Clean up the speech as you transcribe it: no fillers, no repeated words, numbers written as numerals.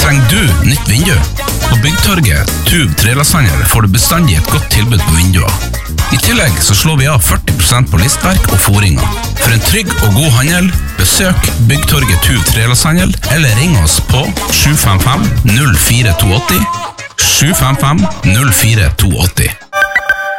Trenger du nytt vindu? På Byggtorget, Tube Trelasthandel får du bestandig et godt tilbud på vinduer. I tillegg så slår vi av 40% på listverk og foringer. For en trygg og god handel, besøk Byggtorget Tube Trelasthandel eller ring oss på 755 04 280 755 04 280.